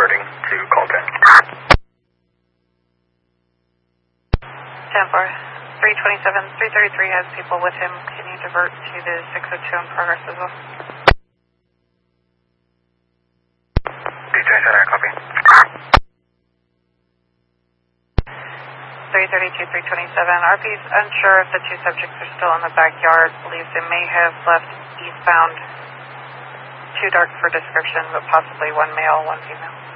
diverting to call 10. 10-4. 327, 333 has people with him. Can you divert to the 602 in progress as well? 327, copy. 332, 327. RP's unsure if the two subjects are still in the backyard. Believes they may have left eastbound. Too dark for description, but possibly one male, one female.